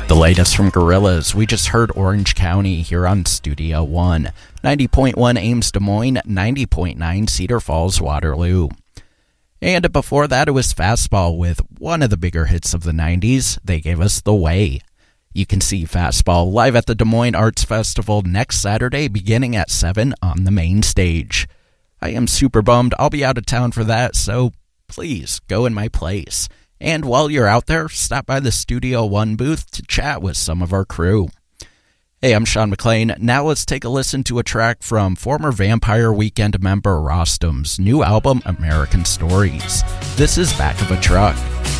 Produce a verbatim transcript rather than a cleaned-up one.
The latest from Gorillaz. We just heard Orange County here on Studio One. ninety point one Ames, Des Moines, ninety point nine Cedar Falls, Waterloo. And before that, it was Fastball with one of the bigger hits of the nineties. They gave us The Way. You can see Fastball live at the Des Moines Arts Festival next Saturday, beginning at seven on the main stage. I am super bummed. I'll be out of town for that, so please go in my place. And while you're out there, stop by the Studio One booth to chat with some of our crew. Hey, I'm Sean McLean. Now let's take a listen to a track from former Vampire Weekend member Rostam's new album, American Stories. This is Back of a Truck.